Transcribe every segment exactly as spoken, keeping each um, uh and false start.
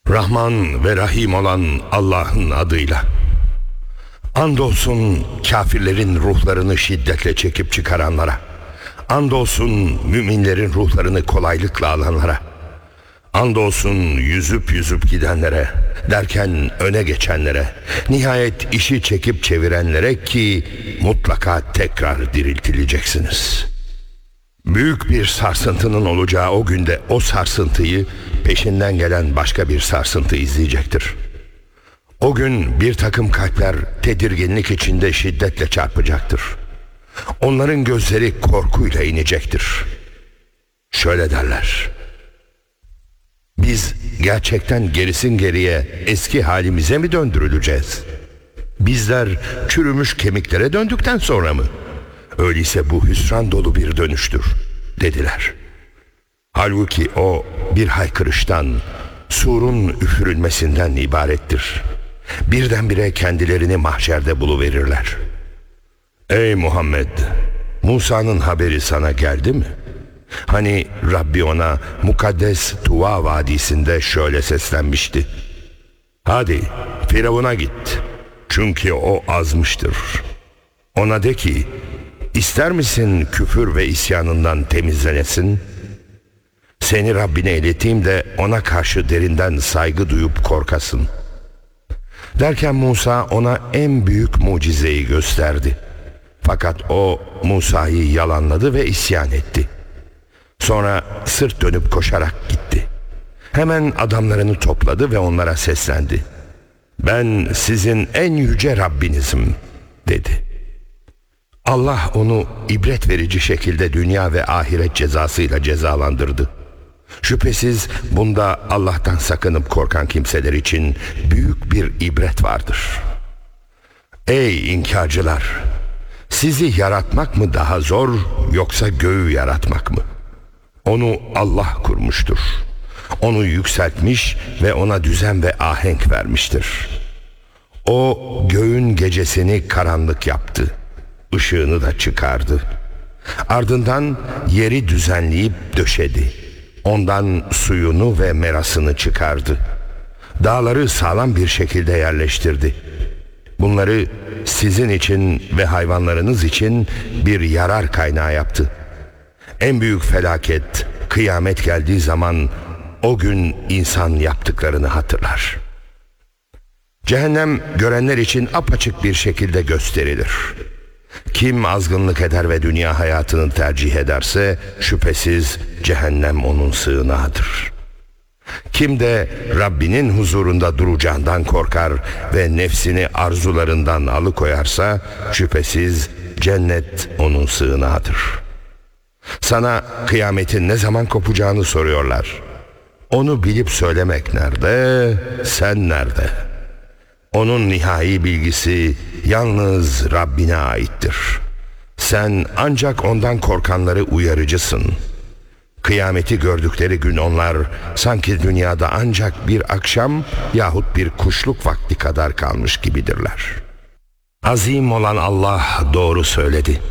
Rahman ve Rahim olan Allah'ın adıyla. Andolsun kafirlerin ruhlarını şiddetle çekip çıkaranlara. Andolsun müminlerin ruhlarını kolaylıkla alanlara. Andolsun yüzüp yüzüp gidenlere, derken öne geçenlere, nihayet işi çekip çevirenlere ki mutlaka tekrar diriltileceksiniz. Büyük bir sarsıntının olacağı o günde o sarsıntıyı peşinden gelen başka bir sarsıntı izleyecektir. O gün bir takım kalpler tedirginlik içinde şiddetle çarpacaktır. Onların gözleri korkuyla inecektir. Şöyle derler: biz gerçekten gerisin geriye eski halimize mi döndürüleceğiz? Bizler çürümüş kemiklere döndükten sonra mı? Öyleyse bu hüsran dolu bir dönüştür dediler. Halbuki o bir haykırıştan, surun üfürülmesinden ibarettir. Birdenbire kendilerini mahşerde buluverirler. Ey Muhammed! Musa'nın haberi sana geldi mi? Hani Rabbi ona mukaddes Tuva vadisinde şöyle seslenmişti: hadi Firavun'a git, çünkü o azmıştır. Ona de ki, İster misin küfür ve isyanından temizlenesin? Seni Rabbine ileteyim de ona karşı derinden saygı duyup korkasın. Derken Musa ona en büyük mucizeyi gösterdi. Fakat o Musa'yı yalanladı ve isyan etti. Sonra sırt dönüp koşarak gitti. Hemen adamlarını topladı ve onlara seslendi. Ben sizin en yüce Rabbinizim dedi. Allah onu ibret verici şekilde dünya ve ahiret cezasıyla cezalandırdı. Şüphesiz bunda Allah'tan sakınıp korkan kimseler için büyük bir ibret vardır. Ey inkarcılar! Sizi yaratmak mı daha zor, yoksa göğü yaratmak mı? Onu Allah kurmuştur. Onu yükseltmiş ve ona düzen ve ahenk vermiştir. O göğün gecesini karanlık yaptı. Işığını da çıkardı. Ardından yeri düzenleyip döşedi. Ondan suyunu ve merasını çıkardı. Dağları sağlam bir şekilde yerleştirdi. Bunları sizin için ve hayvanlarınız için bir yarar kaynağı yaptı. En büyük felaket, kıyamet geldiği zaman o gün insan yaptıklarını hatırlar. Cehennem görenler için apaçık bir şekilde gösterilir. Kim azgınlık eder ve dünya hayatını tercih ederse şüphesiz cehennem onun sığınağıdır. Kim de Rabbinin huzurunda duracağından korkar ve nefsini arzularından alıkoyarsa şüphesiz cennet onun sığınağıdır. Sana kıyametin ne zaman kopacağını soruyorlar. Onu bilip söylemek nerede, sen nerede? Onun nihai bilgisi yalnız Rabbine aittir. Sen ancak ondan korkanları uyarıcısın. Kıyameti gördükleri gün onlar sanki dünyada ancak bir akşam yahut bir kuşluk vakti kadar kalmış gibidirler. Azim olan Allah doğru söyledi.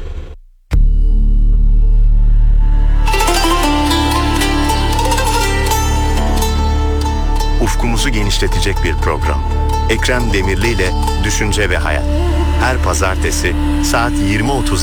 Ufkumuzu genişletecek bir program. Ekrem Demirli ile Düşünce ve Hayat. Her pazartesi saat yirmi otuz